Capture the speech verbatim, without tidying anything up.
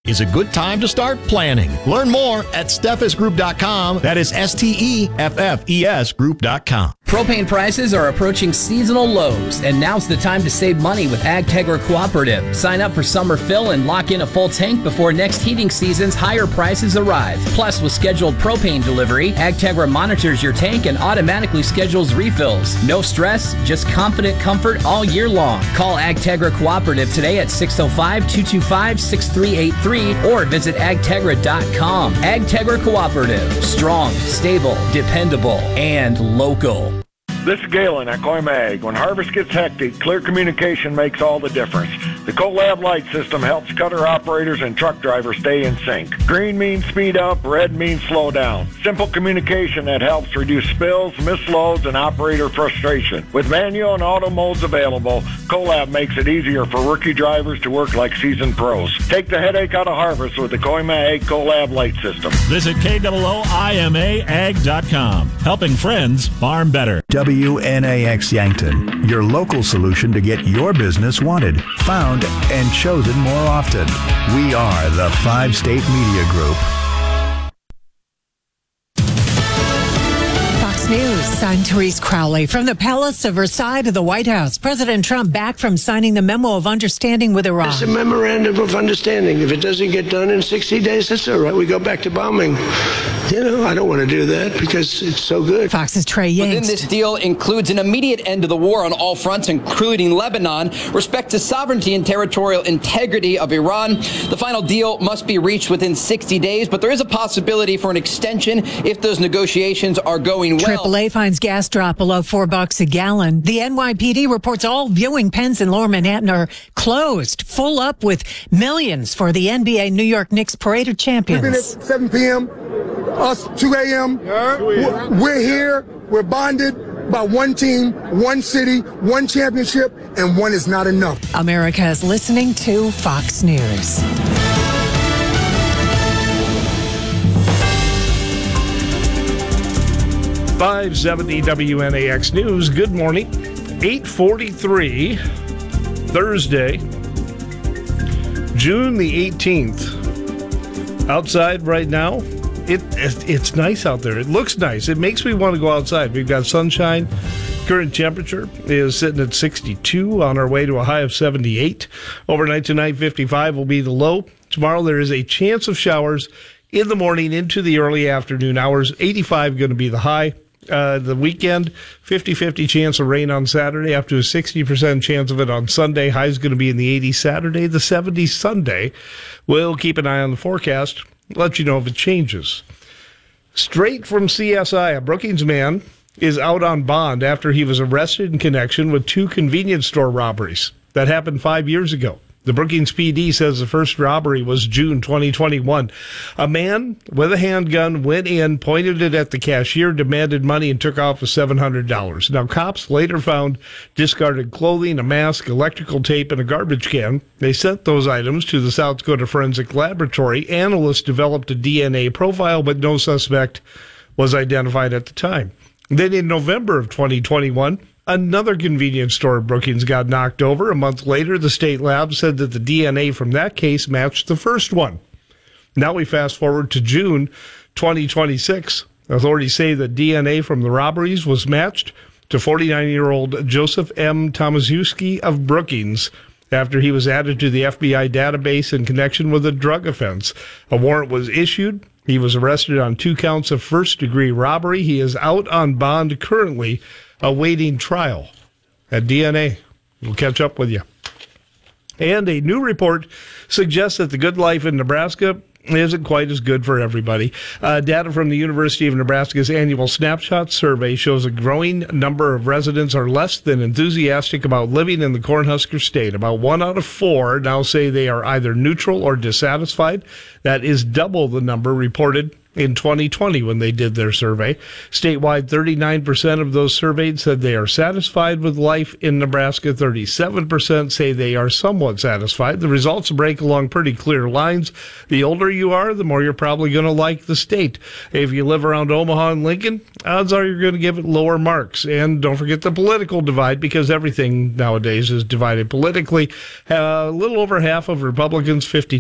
is a good time to start planning. Learn more at steffes group dot com. That is S T E F F E S group dot com. Propane prices are approaching seasonal lows, and now's the time to save money with AgTegra Cooperative. Sign up for summer fill and lock in a full tank before next heating season's higher prices arrive. Plus, with scheduled propane delivery, AgTegra monitors your tank and automatically schedules refills. No stress, just confident comfort all year long. Call AgTegra Cooperative today at six oh five, two two five, six three eight three or visit agtegra dot com. AgTegra Cooperative. Strong, stable, dependable, and local. This is Galen at CoimAg. When harvest gets hectic, clear communication makes all the difference. The CoLab Light System helps cutter operators and truck drivers stay in sync. Green means speed up, red means slow down. Simple communication that helps reduce spills, misloads, and operator frustration. With manual and auto modes available, CoLab makes it easier for rookie drivers to work like seasoned pros. Take the headache out of harvest with the CoimAg CoLab Light System. Visit K O O I M A ag dot com. Helping friends farm better. W N A X Yankton, your local solution to get your business wanted, found, and chosen more often. We are the Five State Media Group. Fox News, I'm Therese Crowley. From the Palace of Versailles to the White House, President Trump back from signing the memo of understanding with Iran. It's a memorandum of understanding. If it doesn't get done in sixty days, that's all right. We go back to bombing. You know, I don't want to do that because it's so good. Fox's Trey Yingst. Within this deal includes an immediate end to the war on all fronts, including Lebanon, respect to sovereignty and territorial integrity of Iran. The final deal must be reached within sixty days, but there is a possibility for an extension if those negotiations are going well. triple A finds gas drop below four bucks a gallon. The N Y P D reports all viewing pens in Lower Manhattan are closed, full up with millions for the N B A New York Knicks Parade of Champions. We've been at seven p.m., us two a.m. We're here, we're bonded by one team, one city, one championship, and one is not enough. America is listening to Fox News. five seventy W N A X News. Good morning. eight forty-three, Thursday, June the eighteenth. Outside right now, it it's nice out there. It looks nice. It makes me want to go outside. We've got sunshine. Current temperature is sitting at sixty-two, on our way to a high of seventy-eight. Overnight tonight, fifty-five will be the low. Tomorrow there is a chance of showers in the morning into the early afternoon hours. eighty-five going to be the high. Uh, the weekend, fifty-fifty chance of rain on Saturday, up to a sixty percent chance of it on Sunday. High is going to be in the eighties Saturday, the seventies Sunday. We'll keep an eye on the forecast, let you know if it changes. Straight from C S I, a Brookings man is out on bond after he was arrested in connection with two convenience store robberies that happened five years ago. The Brookings P D says the first robbery was June twenty twenty-one. A man with a handgun went in, pointed it at the cashier, demanded money, and took off with seven hundred dollars. Now, cops later found discarded clothing, a mask, electrical tape, and a garbage can. They sent those items to the South Dakota Forensic Laboratory. Analysts developed a D N A profile, but no suspect was identified at the time. Then in November of twenty twenty-one, another convenience store in Brookings got knocked over. A month later, the state lab said that the D N A from that case matched the first one. Now we fast forward to June twenty twenty-six. Authorities say that D N A from the robberies was matched to forty-nine-year-old Joseph M. Tomaszewski of Brookings after he was added to the F B I database in connection with a drug offense. A warrant was issued. He was arrested on two counts of first-degree robbery. He is out on bond currently, awaiting trial at D N A. We'll catch up with you. And a new report suggests that the good life in Nebraska isn't quite as good for everybody. Uh, data from the University of Nebraska's annual Snapshot survey shows a growing number of residents are less than enthusiastic about living in the Cornhusker state. About one out of four now say they are either neutral or dissatisfied. That is double the number reported in twenty twenty when they did their survey. Statewide, thirty-nine percent of those surveyed said they are satisfied with life in Nebraska. thirty-seven percent say they are somewhat satisfied. The results break along pretty clear lines. The older you are, the more you're probably going to like the state. If you live around Omaha and Lincoln, odds are you're going to give it lower marks. And don't forget the political divide, because everything nowadays is divided politically. Uh, a little over half of Republicans, fifty